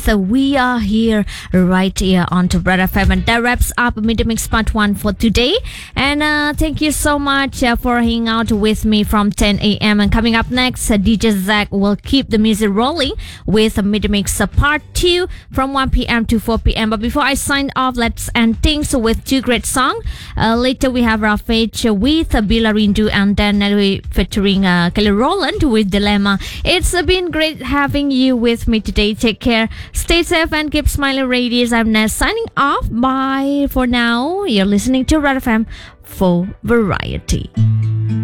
So we are here right here on to Red FM, and that wraps up Midday Mix Part 1 for today. And thank you so much for hanging out with me from 10 a.m. And coming up next, DJ Zach will keep the music rolling with Midday Mix Part 2 from 1 p.m. to 4 p.m. But before I sign off, let's end things with two great songs. Later we have Rafage with Bila Rindu, and then we featuring Kelly Rowland with Dilemma. It's been great having you with me today. Take care. Stay safe and keep smiling, ladies. I'm Ness signing off. Bye for now. You're listening to Red FM for Variety.